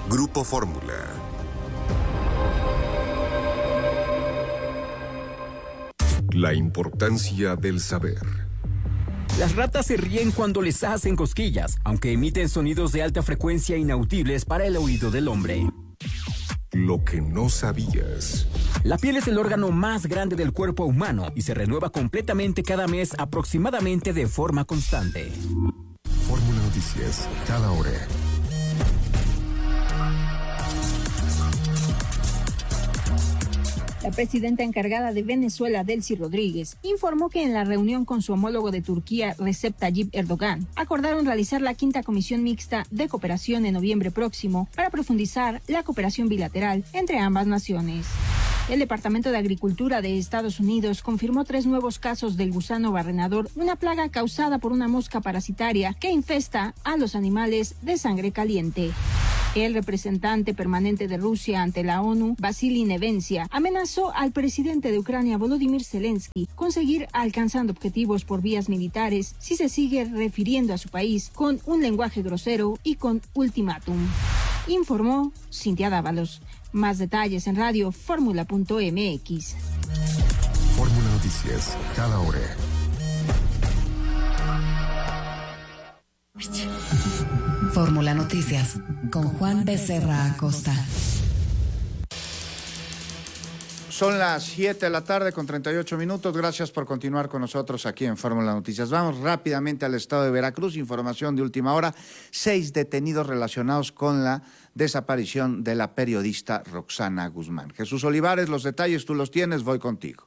Grupo Fórmula. La importancia del saber. Las ratas se ríen cuando les hacen cosquillas, aunque emiten sonidos de alta frecuencia inaudibles para el oído del hombre. Lo que no sabías. La piel es el órgano más grande del cuerpo humano y se renueva completamente cada mes, aproximadamente de forma constante. Fórmula Noticias, cada hora. La presidenta encargada de Venezuela, Delcy Rodríguez, informó que en la reunión con su homólogo de Turquía, Recep Tayyip Erdogan, acordaron realizar la quinta comisión mixta de cooperación en noviembre próximo para profundizar la cooperación bilateral entre ambas naciones. El Departamento de Agricultura de Estados Unidos confirmó 3 nuevos casos del gusano barrenador, una plaga causada por una mosca parasitaria que infesta a los animales de sangre caliente. El representante permanente de Rusia ante la ONU, Vasily Nevencia, amenazó al presidente de Ucrania, Volodymyr Zelensky, con seguir alcanzando objetivos por vías militares si se sigue refiriendo a su país con un lenguaje grosero y con ultimátum. Informó Cintia Dávalos. Más detalles en radioformula.mx. Fórmula Noticias, cada hora. Fórmula Noticias, con Juan Becerra Acosta. Son las 7 de la tarde con 38 minutos. Gracias por continuar con nosotros aquí en Fórmula Noticias. Vamos rápidamente al estado de Veracruz. Información de última hora. 6 detenidos relacionados con la desaparición de la periodista Roxana Guzmán. Jesús Olivares, los detalles tú los tienes. Voy contigo.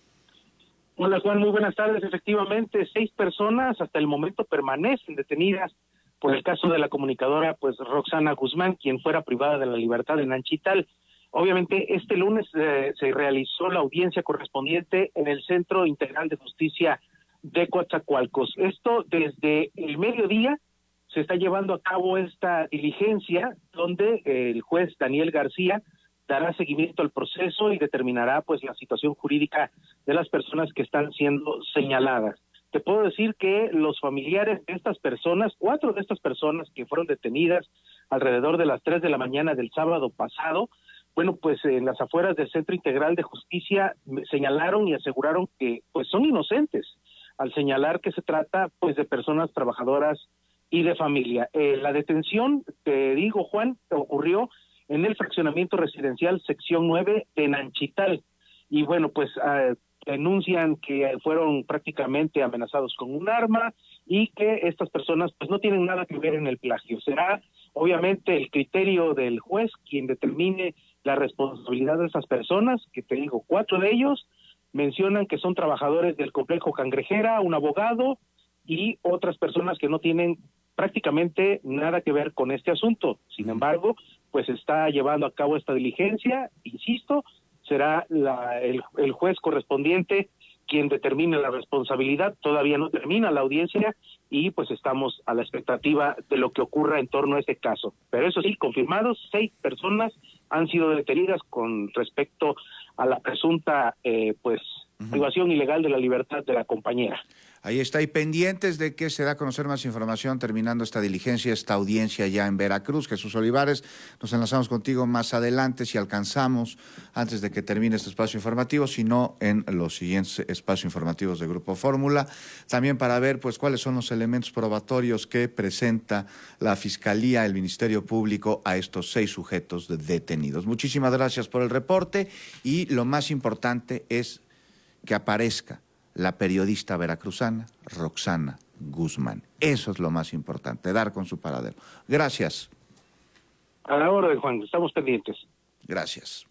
Hola Juan, muy buenas tardes. Efectivamente, 6 personas hasta el momento permanecen detenidas por el caso de la comunicadora Roxana Guzmán, quien fuera privada de la libertad en Anchital. Obviamente, este lunes se realizó la audiencia correspondiente en el Centro Integral de Justicia de Coatzacoalcos. Esto desde el mediodía se está llevando a cabo esta diligencia donde el juez Daniel García dará seguimiento al proceso y determinará la situación jurídica de las personas que están siendo señaladas. Te puedo decir que los familiares de estas personas, 4 de estas personas que fueron detenidas alrededor de las 3 de la mañana del sábado pasado, en las afueras del Centro Integral de Justicia señalaron y aseguraron que son inocentes, al señalar que se trata de personas trabajadoras y de familia. La detención, te digo Juan, ocurrió en el fraccionamiento residencial sección 9 de Nanchital. Y denuncian que fueron prácticamente amenazados con un arma y que estas personas no tienen nada que ver en el plagio. Será obviamente el criterio del juez quien determine la responsabilidad de esas personas, que te digo, 4 de ellos mencionan que son trabajadores del complejo Cangrejera, un abogado y otras personas que no tienen prácticamente nada que ver con este asunto. Sin embargo, está llevando a cabo esta diligencia, insisto, será el juez correspondiente quien determine la responsabilidad. Todavía no termina la audiencia y estamos a la expectativa de lo que ocurra en torno a este caso. Pero eso sí, confirmados, 6 personas han sido detenidas con respecto a la presunta privación ilegal de la libertad de la compañera. Ahí está, y pendientes de que se da a conocer más información terminando esta diligencia, esta audiencia ya en Veracruz. Jesús Olivares, nos enlazamos contigo más adelante, si alcanzamos, antes de que termine este espacio informativo, sino en los siguientes espacios informativos de Grupo Fórmula, también para ver cuáles son los elementos probatorios que presenta la Fiscalía, el Ministerio Público a estos 6 sujetos detenidos. Muchísimas gracias por el reporte y lo más importante es que aparezca la periodista veracruzana Roxana Guzmán. Eso es lo más importante, dar con su paradero. Gracias. A la hora de Juan, estamos pendientes. Gracias.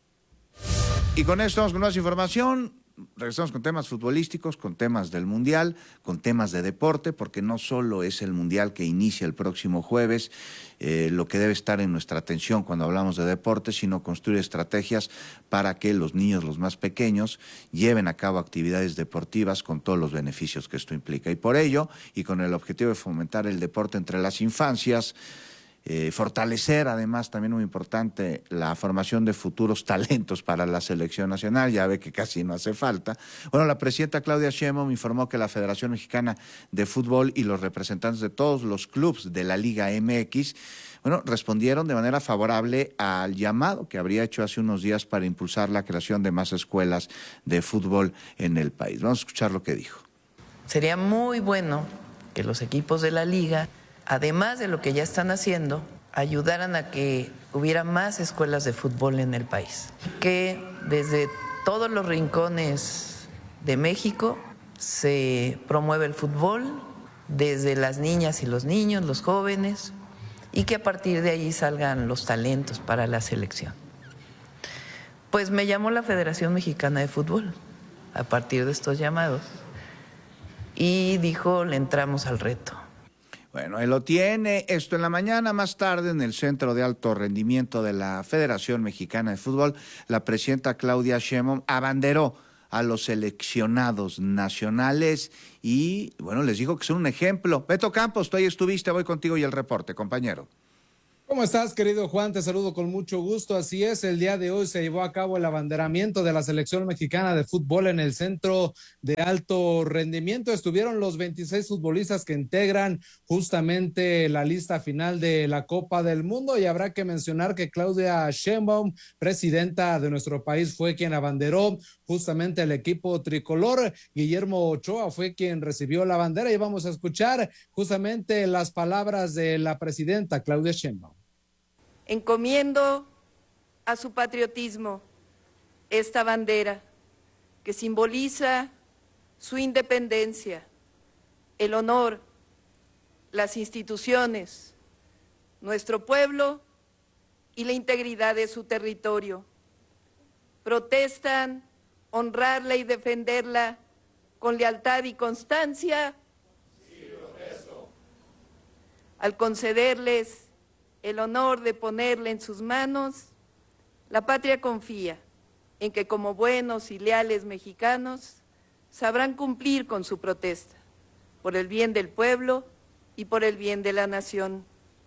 Y con esto vamos con más información. Regresamos con temas futbolísticos, con temas del Mundial, con temas de deporte, porque no solo es el Mundial que inicia el próximo jueves, lo que debe estar en nuestra atención cuando hablamos de deporte, sino construir estrategias para que los niños, los más pequeños, lleven a cabo actividades deportivas con todos los beneficios que esto implica. Y por ello, y con el objetivo de fomentar el deporte entre las infancias, fortalecer además, también muy importante, la formación de futuros talentos para la selección nacional, ya ve que casi no hace falta. Bueno, la presidenta Claudia Sheinbaum informó que la Federación Mexicana de Fútbol y los representantes de todos los clubes de la Liga MX, bueno, respondieron de manera favorable al llamado que habría hecho hace unos días para impulsar la creación de más escuelas de fútbol en el país. Vamos a escuchar lo que dijo. Sería muy bueno que los equipos de la Liga, además de lo que ya están haciendo, ayudaran a que hubiera más escuelas de fútbol en el país. Que desde todos los rincones de México se promueve el fútbol, desde las niñas y los niños, los jóvenes, y que a partir de ahí salgan los talentos para la selección. Pues me llamó la Federación Mexicana de Fútbol a partir de estos llamados y dijo, le entramos al reto. Bueno, él lo tiene. Esto en la mañana. Más tarde, en el Centro de Alto Rendimiento de la Federación Mexicana de Fútbol, la presidenta Claudia Sheinbaum abanderó a los seleccionados nacionales y, bueno, les dijo que son un ejemplo. Beto Campos, tú ahí estuviste, voy contigo y el reporte, compañero. ¿Cómo estás, querido Juan? Te saludo con mucho gusto. Así es, el día de hoy se llevó a cabo el abanderamiento de la selección mexicana de fútbol en el Centro de Alto Rendimiento. Estuvieron los 26 futbolistas que integran justamente la lista final de la Copa del Mundo, y habrá que mencionar que Claudia Sheinbaum, presidenta de nuestro país, fue quien abanderó justamente el equipo tricolor. Guillermo Ochoa fue quien recibió la bandera, y vamos a escuchar justamente las palabras de la presidenta Claudia Sheinbaum. Encomiendo a su patriotismo esta bandera que simboliza su independencia, el honor, las instituciones, nuestro pueblo y la integridad de su territorio. Protestan honrarla y defenderla con lealtad y constancia. Sí, protesto. Al concederles el honor de ponerle en sus manos, la patria confía en que como buenos y leales mexicanos sabrán cumplir con su protesta por el bien del pueblo y por el bien de la nación.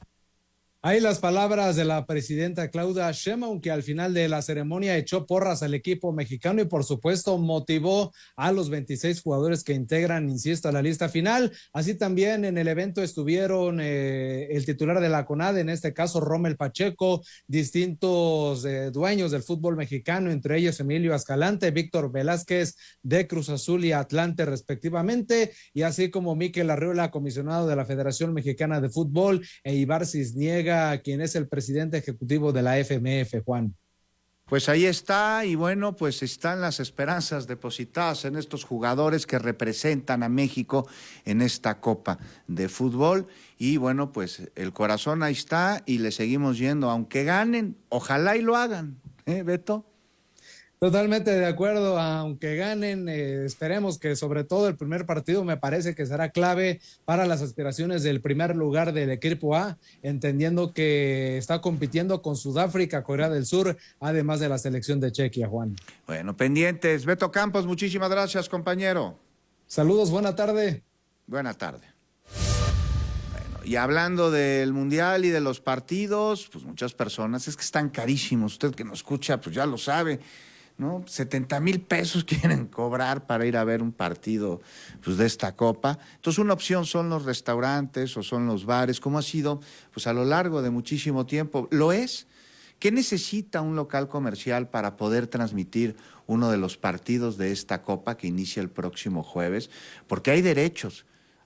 Ahí las palabras de la presidenta Claudia Sheinbaum, que al final de la ceremonia echó porras al equipo mexicano y por supuesto motivó a los 26 jugadores que integran, insisto, a la lista final. Así también en el evento estuvieron el titular de la CONADE, en este caso Rommel Pacheco, distintos dueños del fútbol mexicano, entre ellos Emilio Escalante, Víctor Velázquez de Cruz Azul y Atlante respectivamente, y así como Mikel Arriola, comisionado de la Federación Mexicana de Fútbol, e Ibar Cisniega, quien es el presidente ejecutivo de la FMF, Juan. Pues ahí está, y bueno, pues están las esperanzas depositadas en estos jugadores que representan a México en esta Copa de Fútbol, y bueno, pues el corazón ahí está y le seguimos yendo, aunque ganen, ojalá y lo hagan, Beto. Totalmente de acuerdo, aunque ganen, esperemos que sobre todo el primer partido me parece que será clave para las aspiraciones del primer lugar del equipo A, entendiendo que está compitiendo con Sudáfrica, Corea del Sur, además de la selección de Chequia, Juan. Bueno, pendientes. Beto Campos, muchísimas gracias, compañero. Saludos, buena tarde. Buena tarde. Bueno, y hablando del Mundial y de los partidos, pues muchas personas, es que están carísimos, usted que nos escucha, pues ya lo sabe, ¿no? 70,000 pesos quieren cobrar para ir a ver un partido pues, de esta Copa. Entonces, una opción son los restaurantes o son los bares, como ha sido pues a lo largo de muchísimo tiempo. ¿Lo es? ¿Qué necesita un local comercial para poder transmitir uno de los partidos de esta Copa que inicia el próximo jueves? Porque hay derechos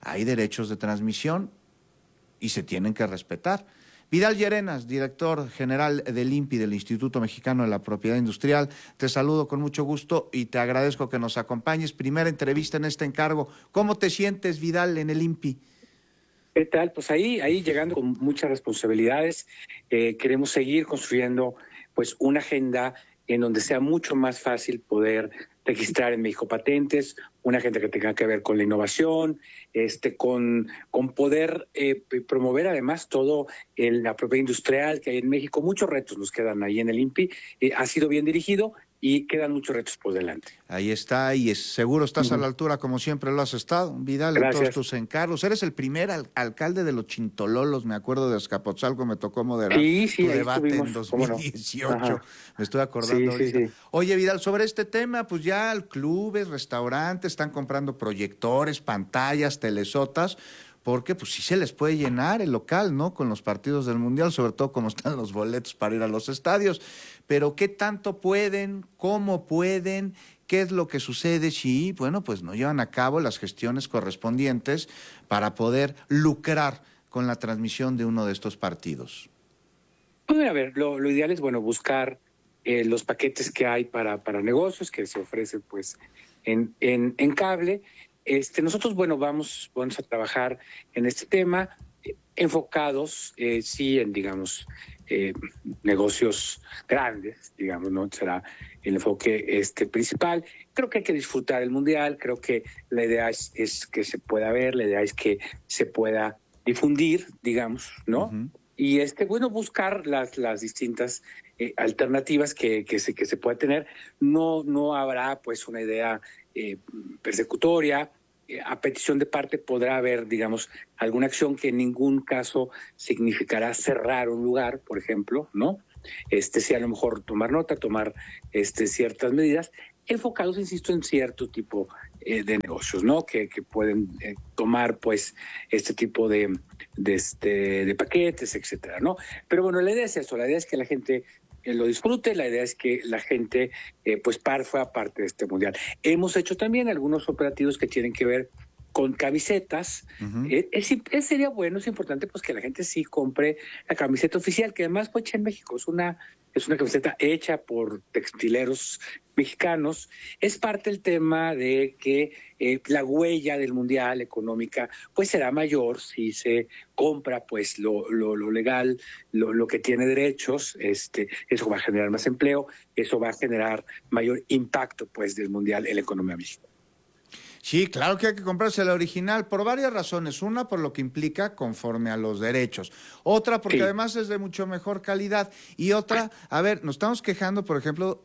de transmisión y se tienen que respetar. Vidal Llerenas, director general del INPI, del Instituto Mexicano de la Propiedad Industrial, te saludo con mucho gusto y te agradezco que nos acompañes. Primera entrevista en este encargo. ¿Cómo te sientes, Vidal, en el INPI? ¿Qué tal? Pues ahí llegando con muchas responsabilidades, queremos seguir construyendo pues una agenda en donde sea mucho más fácil poder registrar en México patentes, una agenda que tenga que ver con la innovación, con poder promover además todo la propiedad industrial que hay en México. Muchos retos nos quedan ahí en el INPI. Ha sido bien dirigido y quedan muchos retos por delante. Ahí está, y seguro estás a la altura como siempre lo has estado, Vidal, en todos tus encargos. Eres el primer alcalde de los Chintololos, me acuerdo de Azcapotzalco, me tocó moderar tu debate en 2018, no. Me estoy acordando ahorita. Sí. Oye, Vidal, sobre este tema, pues ya clubes, restaurantes están comprando proyectores, pantallas, telesotas, porque pues sí se les puede llenar el local, ¿no? Con los partidos del Mundial, sobre todo como están los boletos para ir a los estadios. Pero ¿qué tanto pueden? ¿Cómo pueden? ¿Qué es lo que sucede si, bueno, pues no llevan a cabo las gestiones correspondientes para poder lucrar con la transmisión de uno de estos partidos? Pues a ver, lo ideal es, bueno, buscar los paquetes que hay para negocios que se ofrecen pues en cable. Nosotros, bueno, vamos a trabajar en este tema enfocados, sí, en, digamos, negocios grandes, digamos, ¿no? Será el enfoque principal. Creo que hay que disfrutar el Mundial, creo que la idea es que se pueda ver, la idea es que se pueda difundir, digamos, ¿no? Uh-huh. Y bueno, buscar las distintas alternativas que se pueda tener. No habrá pues una idea persecutoria. A petición de parte podrá haber, digamos, alguna acción que en ningún caso significará cerrar un lugar, por ejemplo, ¿no? Sí, a lo mejor tomar nota, tomar ciertas medidas, enfocados, insisto, en cierto tipo de negocios, ¿no? Que pueden tomar, pues, este tipo de paquetes, etcétera, ¿no? Pero bueno, la idea es eso, la idea es que la gente lo disfrute, la idea es que la gente pues fuera parte de este Mundial. Hemos hecho también algunos operativos que tienen que ver con camisetas. Uh-huh. Sería bueno, es importante pues que la gente sí compre la camiseta oficial, que además fue hecha en México, es una camiseta hecha por textileros mexicanos. Es parte del tema de que la huella del Mundial económica pues será mayor si se compra pues lo legal, lo que tiene derechos. Eso va a generar más empleo, eso va a generar mayor impacto pues del Mundial en la economía mexicana. Sí, claro que hay que comprarse la original por varias razones. Una, por lo que implica conforme a los derechos. Otra, porque además es de mucho mejor calidad. Y otra, a ver, nos estamos quejando, por ejemplo,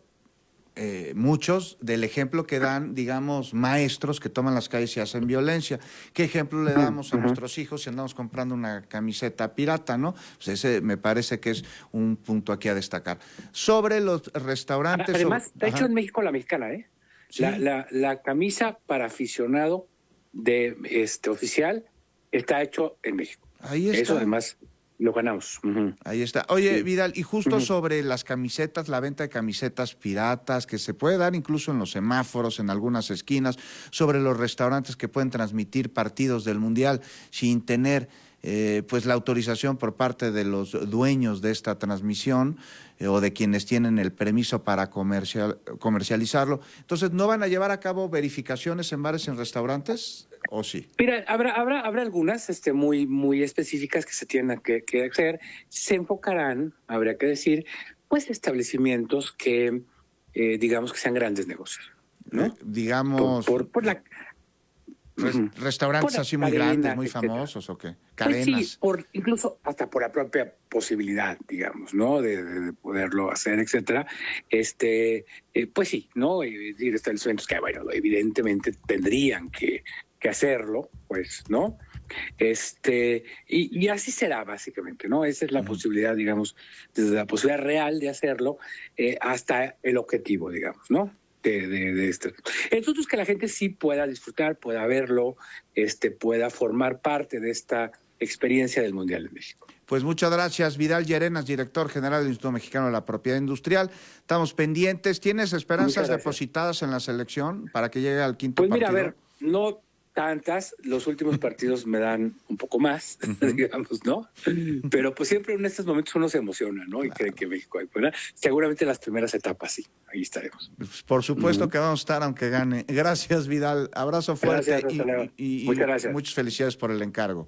muchos del ejemplo que dan, digamos, maestros que toman las calles y hacen violencia. ¿Qué ejemplo le damos a nuestros hijos si andamos comprando una camiseta pirata, no? Pues ese me parece que es un punto aquí a destacar. Sobre los restaurantes... Además, está hecho en México la mexicana, ¿eh? ¿Sí? La camisa para aficionado de oficial está hecho en México. Ahí está. Eso además lo ganamos. Uh-huh. Ahí está. Oye, Vidal, y justo sobre las camisetas, la venta de camisetas piratas, que se puede dar incluso en los semáforos, en algunas esquinas, sobre los restaurantes que pueden transmitir partidos del Mundial sin tener pues la autorización por parte de los dueños de esta transmisión o de quienes tienen el permiso para comercializarlo. Entonces, ¿no van a llevar a cabo verificaciones en bares y en restaurantes o sí? Mira, habrá algunas muy, muy específicas que se tienen que hacer. Se enfocarán, habría que decir, pues establecimientos que digamos que sean grandes negocios, ¿no? Digamos... Por la... ¿Restaurantes así muy grandes, muy famosos o qué? ¿Cadenas? Pues sí, incluso hasta por la propia posibilidad, digamos, ¿no? De poderlo hacer, etcétera. Pues sí, ¿no? Establecimientos que, bueno, evidentemente tendrían que hacerlo, pues, ¿no? Y así será, básicamente, ¿no? Esa es la posibilidad, digamos, desde la posibilidad real de hacerlo hasta el objetivo, digamos, ¿no? De esto. Entonces, que la gente sí pueda disfrutar, pueda verlo, pueda formar parte de esta experiencia del Mundial en México. Pues muchas gracias, Vidal Llerenas, director general del Instituto Mexicano de la Propiedad Industrial. Estamos pendientes. ¿Tienes esperanzas depositadas en la selección para que llegue al quinto partido? Pues mira, a ver, no tantas, los últimos partidos me dan un poco más, digamos, ¿no? Pero pues siempre en estos momentos uno se emociona, ¿no? Y cree que México hay, ¿verdad? Seguramente en las primeras etapas sí, ahí estaremos. Pues por supuesto que vamos a estar aunque gane. Gracias, Vidal, abrazo fuerte. Gracias, y muchas gracias. Muchas felicidades por el encargo.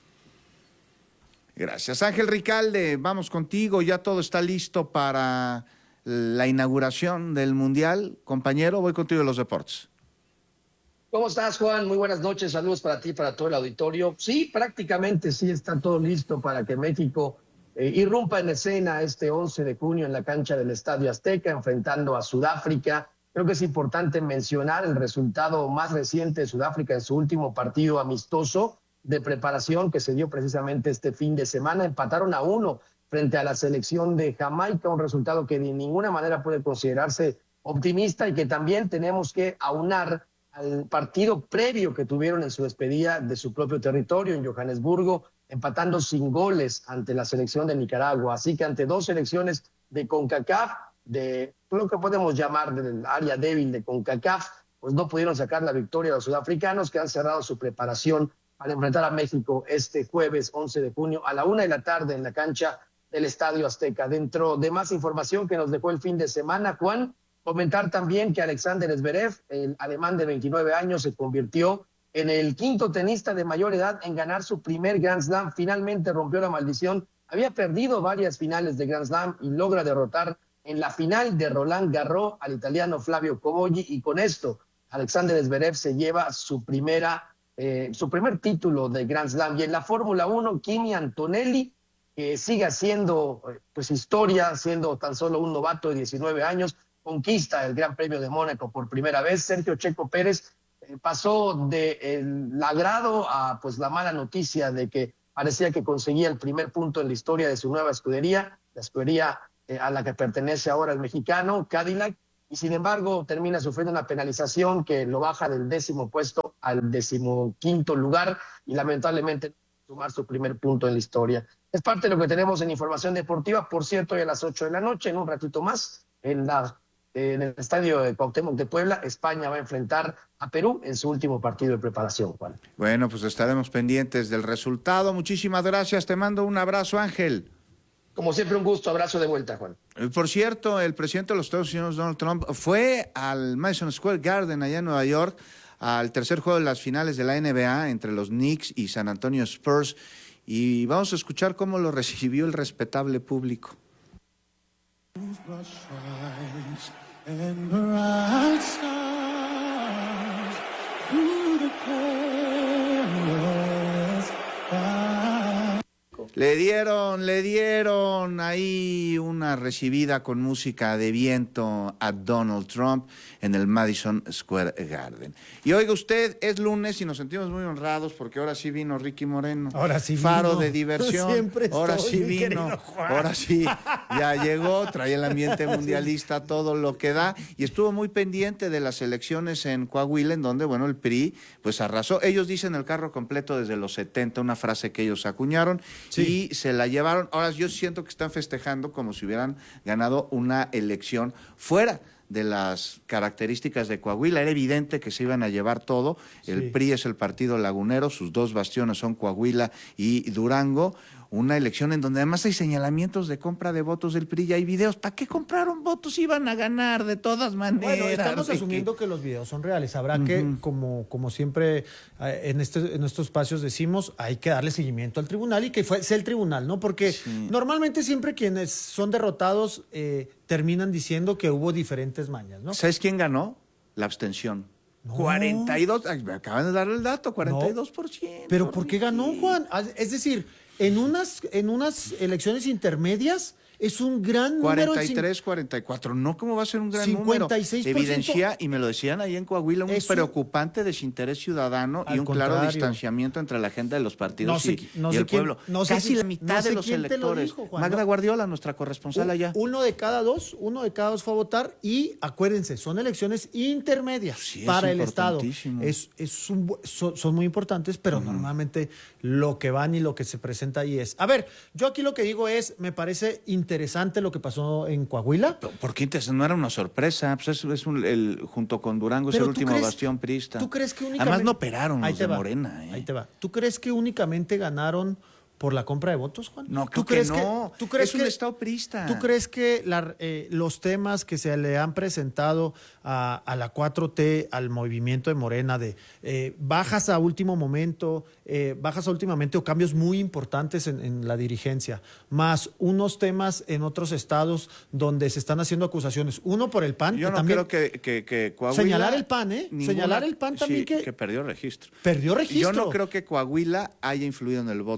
Gracias. Ángel Ricalde, vamos contigo, ya todo está listo para la inauguración del Mundial. Compañero, voy contigo de los deportes. ¿Cómo estás, Juan? Muy buenas noches, saludos para ti, para todo el auditorio. Sí, prácticamente sí está todo listo para que México irrumpa en escena este 11 de junio en la cancha del Estadio Azteca, enfrentando a Sudáfrica. Creo que es importante mencionar el resultado más reciente de Sudáfrica en su último partido amistoso de preparación que se dio precisamente este fin de semana. Empataron a 1 frente a la selección de Jamaica, un resultado que de ninguna manera puede considerarse optimista y que también tenemos que aunar al partido previo que tuvieron en su despedida de su propio territorio en Johannesburgo, empatando sin goles ante la selección de Nicaragua. Así que ante dos selecciones de CONCACAF, de lo que podemos llamar del área débil de CONCACAF, pues no pudieron sacar la victoria a los sudafricanos, que han cerrado su preparación para enfrentar a México este jueves 11 de junio a la 1:00 p.m. en la cancha del Estadio Azteca. Dentro de más información que nos dejó el fin de semana, Juan, comentar también que Alexander Zverev, el alemán de 29 años, se convirtió en el quinto tenista de mayor edad en ganar su primer Grand Slam. Finalmente rompió la maldición. Había perdido varias finales de Grand Slam y logra derrotar en la final de Roland Garros al italiano Flavio Cobolli, y con esto Alexander Zverev se lleva su primer título de Grand Slam. Y en la Fórmula 1, Kimi Antonelli, que sigue haciendo pues historia, siendo tan solo un novato de 19 años, conquista el Gran Premio de Mónaco por primera vez. Sergio Checo Pérez pasó del agrado a pues la mala noticia de que parecía que conseguía el primer punto en la historia de su nueva escudería, la escudería a la que pertenece ahora el mexicano Cadillac, y sin embargo termina sufriendo una penalización que lo baja del 10º puesto al 15º lugar y lamentablemente sumar su primer punto en la historia. Es parte de lo que tenemos en información deportiva. Por cierto, hoy a las 8 de la noche, en un ratito más, en el estadio de Cuauhtémoc de Puebla, España va a enfrentar a Perú en su último partido de preparación, Juan. Bueno, pues estaremos pendientes del resultado. Muchísimas gracias, te mando un abrazo, Ángel. Como siempre, un gusto, abrazo de vuelta, Juan. Por cierto, el presidente de los Estados Unidos, Donald Trump, fue al Madison Square Garden, allá en Nueva York, al tercer juego de las finales de la NBA entre los Knicks y San Antonio Spurs, y vamos a escuchar cómo lo recibió el respetable público. Le dieron ahí una recibida con música de viento a Donald Trump en el Madison Square Garden. Y oiga usted, es lunes y nos sentimos muy honrados porque ahora sí vino Ricky Moreno. Ahora sí Faro vino. De diversión. Siempre ahora estoy, sí mi vino. querido Juan. Ahora sí, ya llegó, trae el ambiente mundialista, todo lo que da. Y estuvo muy pendiente de las elecciones en Coahuila, en donde, bueno, el PRI pues arrasó. Ellos dicen el carro completo desde los 70, una frase que ellos acuñaron. Sí. Y se la llevaron. Ahora yo siento que están festejando como si hubieran ganado una elección fuera de las características de Coahuila. Era evidente que se iban a llevar todo. El PRI es el partido lagunero, sus dos bastiones son Coahuila y Durango. Una elección en donde además hay señalamientos de compra de votos del PRI y hay videos. ¿Para qué compraron votos? Iban a ganar de todas maneras. Bueno, estamos asumiendo que los videos son reales. Habrá que, como siempre en estos espacios decimos, hay que darle seguimiento al tribunal y que sea el tribunal, ¿no? Porque normalmente siempre quienes son derrotados terminan diciendo que hubo diferentes mañas, ¿no? ¿Sabes quién ganó? La abstención. No. 42, me acaban de dar el dato, 42%. No. ¿Pero por qué ganó, Juan? Es decir, en unas elecciones intermedias es un gran número. 43, 44. No, ¿cómo va a ser un gran 56%. número? Evidencia, y me lo decían ahí en Coahuila, un preocupante desinterés ciudadano y un claro distanciamiento entre la agenda de los partidos y el pueblo. Casi la mitad de los electores. Magda Guardiola, nuestra corresponsal allá. Uno de cada dos fue a votar y acuérdense, son elecciones intermedias para el Estado. Son muy importantes, pero normalmente lo que van y lo que se presenta ahí es. A ver, yo aquí lo que digo es, me parece interesante lo que pasó en Coahuila. ¿Por qué no era una sorpresa? Pues junto con Durango es el último bastión priista. ¿Tú crees que únicamente... Además no operaron los de Morena. Ahí te va. ¿Tú crees que únicamente ganaron por la compra de votos, Juan? No, creo que no. ¿Tú crees que es un estado priista? ¿Tú crees que los temas que se le han presentado a la 4T, al movimiento de Morena, de bajas a últimamente o cambios muy importantes en la dirigencia, más unos temas en otros estados donde se están haciendo acusaciones? Uno por el PAN. Yo no también, creo que Coahuila... Señalar el PAN, señalar el PAN también que perdió registro. Perdió registro. Yo no creo que Coahuila haya influido en el voto de los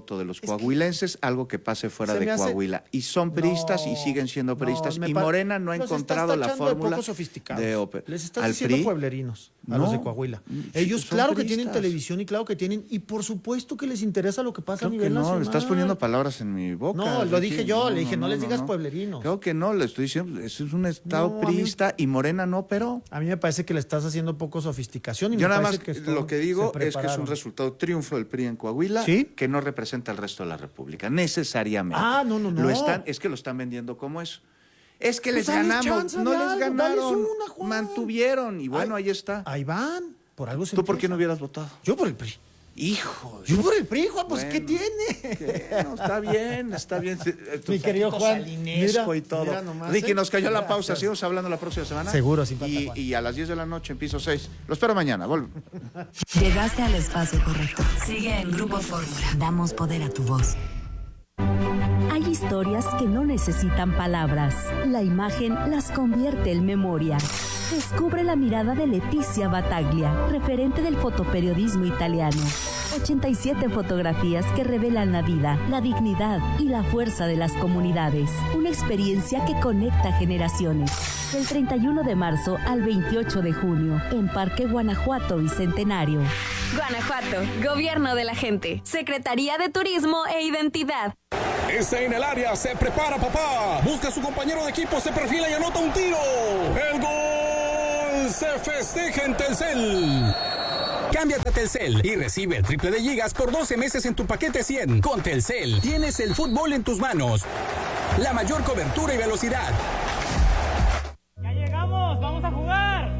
coahuilenses, algo que pase fuera de Coahuila. Y son priistas y siguen siendo priistas. Y Morena no ha encontrado la fórmula de ópera. Les estás diciendo pueblerinos a los de Coahuila. Ellos claro que tienen televisión y claro que tienen, y por supuesto que les interesa lo que pasa a nivel nacional. No, estás poniendo palabras en mi boca. No, lo dije yo, le dije, no les digas pueblerinos. Creo que no, le estoy diciendo, eso es un estado priista y Morena no operó. A mí me parece que le estás haciendo poco sofisticación. Y yo me nada más que lo que digo es que es un resultado triunfo del PRI en Coahuila, que no representa al resto de la República, necesariamente. Es que lo están vendiendo como eso. Es que les ganamos, no les ganaron, mantuvieron, y bueno, ahí está. Ahí van, por algo se ¿Tú por qué no hubieras votado? Yo por el PRI. Hijo. Yo por el PRI, Juan, pues ¿qué tiene? No, está bien. Mi querido Juan, mira, y todo. Ricky, nos cayó la pausa, seguimos hablando la próxima semana. Seguro, sin falta, y a las 10 de la noche en piso 6. Lo espero mañana, Llegaste al espacio correcto. Sigue en Grupo Fórmula. Damos poder a tu voz. Hay historias que no necesitan palabras. La imagen las convierte en memoria. Descubre la mirada de Leticia Battaglia, referente del fotoperiodismo italiano. 87 fotografías que revelan la vida, la dignidad y la fuerza de las comunidades. Una experiencia que conecta generaciones. Del 31 de marzo al 28 de junio, en Parque Guanajuato Bicentenario. Guanajuato, Gobierno de la Gente, Secretaría de Turismo e Identidad. Está en el área, se prepara papá. Busca a su compañero de equipo, se perfila y anota un tiro. ¡El gol! Se festeja en Telcel. Cámbiate a Telcel y recibe el triple de gigas por 12 meses en tu paquete 100. Con Telcel tienes el fútbol en tus manos. La mayor cobertura y velocidad. ¡Ya llegamos! ¡Vamos a jugar!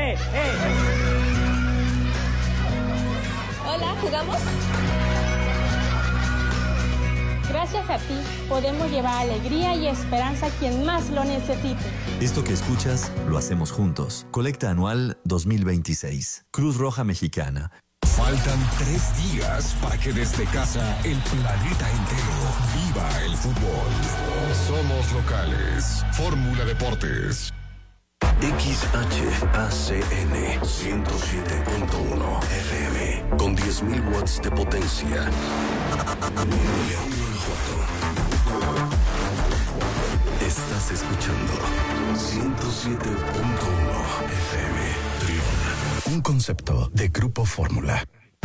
Hola, ¿jugamos? Gracias a ti podemos llevar alegría y esperanza a quien más lo necesite. Esto que escuchas lo hacemos juntos. Colecta anual 2026. Cruz Roja Mexicana. Faltan 3 días para que desde casa el planeta entero viva el fútbol. Somos locales. Fórmula Deportes. XHACN 107.1 FM con 10.000 watts de potencia. León, Guanajuato. Estás escuchando 107.1 FM. Trión. Un concepto de Grupo Fórmula.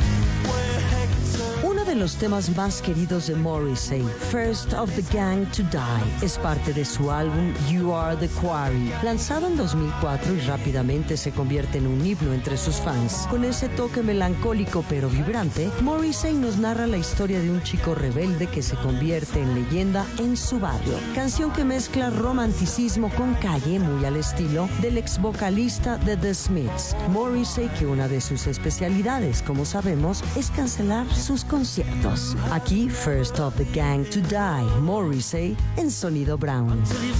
Uno de los temas más queridos de Morrissey, First of the Gang to Die, es parte de su álbum You Are the Quarry, lanzado en 2004 y rápidamente se convierte en un himno entre sus fans. Con ese toque melancólico pero vibrante, Morrissey nos narra la historia de un chico rebelde que se convierte en leyenda en su barrio. Canción que mezcla romanticismo con calle, muy al estilo del ex vocalista de The Smiths. Morrissey, que una de sus especialidades, como sabemos, es cancelar sus conciertos. Aquí, First of the Gang to Die, Morrissey en Sonido Brown.